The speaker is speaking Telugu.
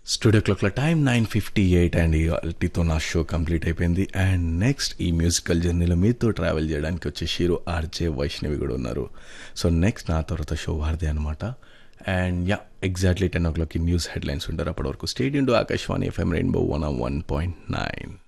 స్టూడియో క్లాక్ల టైం 9:58 అండ్ ఇవాళతో నా షో కంప్లీట్ అయిపోయింది. అండ్ నెక్స్ట్ ఈ మ్యూజికల్ జర్నీలో మీతో ట్రావెల్ చేయడానికి వచ్చేసిరు ఆర్జే వైష్ణవి కూడా ఉన్నారు. సో నెక్స్ట్ నా తర్వాత షో వారిదే అనమాట. And yeah exactly 10 o'clock news headlines ఉంటారు. అప్పటి వరకు stadium to Akashvani FM rainbow 101.9.